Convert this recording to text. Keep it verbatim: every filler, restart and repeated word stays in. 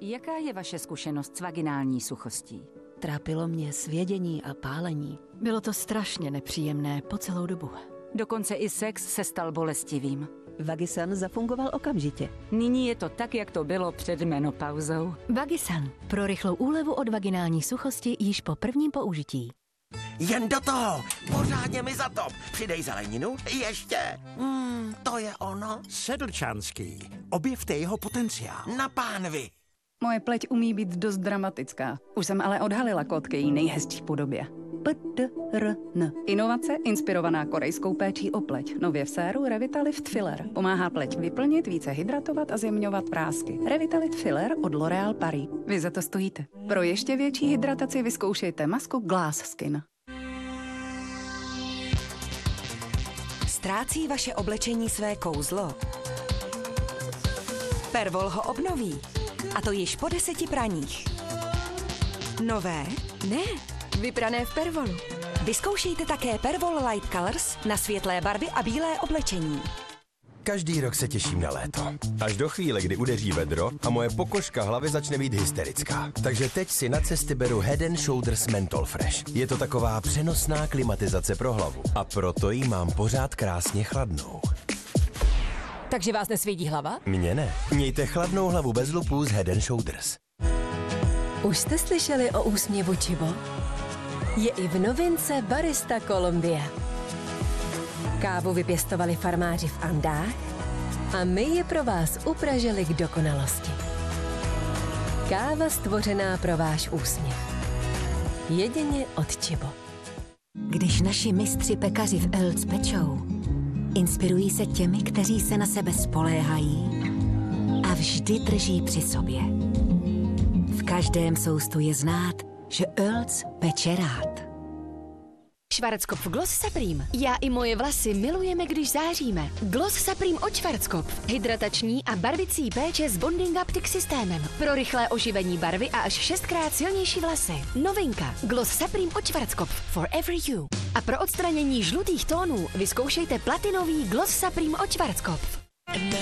Jaká je vaše zkušenost s vaginální suchostí? Trápilo mě svědění a pálení. Bylo to strašně nepříjemné po celou dobu. Dokonce i sex se stal bolestivým. Vagisan zafungoval okamžitě. Nyní je to tak, jak to bylo před menopauzou. Vagisan. Pro rychlou úlevu od vaginální suchosti již po prvním použití. Jen do toho! Pořádně mi zatop! Přidej zeleninu, ještě! Hmm, to je ono. Sedlčanský. Objevte jeho potenciál. Na pánvi! Moje pleť umí být dost dramatická. Už jsem ale odhalila kód k její nejhezčí podobě. P D R N. Inovace inspirovaná korejskou péčí o pleť. Nově v séru Revitalift Filler. Pomáhá pleť vyplnit, více hydratovat a zjemňovat prásky. Revitalift Filler od L'Oréal Paris. Vy za to stojíte. Pro ještě větší hydrataci vyzkoušejte masku Glass Skin. Ztrácí vaše oblečení své kouzlo? Pervol ho obnoví. A to již po deseti praních. Nové? Ne, vyprané v Pervolu. Vyzkoušejte také Pervol Light Colors na světlé barvy a bílé oblečení. Každý rok se těším na léto. Až do chvíle, kdy udeří vedro a moje pokožka hlavy začne být hysterická. Takže teď si na cesty beru Head and Shoulders Menthol Fresh. Je to taková přenosná klimatizace pro hlavu. A proto ji mám pořád krásně chladnou. Takže vás nesvědí hlava? Mně ne. Mějte chladnou hlavu bez lupů z Head and Shoulders. Už jste slyšeli o úsměvu Chibo? Je i v novince Barista Colombia. Kávu vypěstovali farmáři v Andách a my je pro vás upražili k dokonalosti. Káva stvořená pro váš úsměv. Jedině od Chibo. Když naši mistři pekaři v Elc pečou, inspirují se těmi, kteří se na sebe spoléhají a vždy drží při sobě. V každém soustu je znát, že Elc peče rád. Schwarzkopf Gloss Supreme. Já i moje vlasy milujeme, když záříme. Gloss Supreme od Schwarzkopf. Hydratační a barvicí péče s Bonding Optic systémem. Pro rychlé oživení barvy a až šestkrát silnější vlasy. Novinka. Gloss Supreme od Schwarzkopf. For every you. A pro odstranění žlutých tónů vyzkoušejte platinový Gloss Supreme od Schwarzkopf.